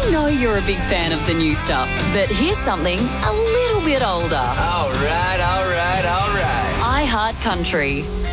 know you're a big fan of the new stuff, but here's something a little bit older. All right. I Heart Country.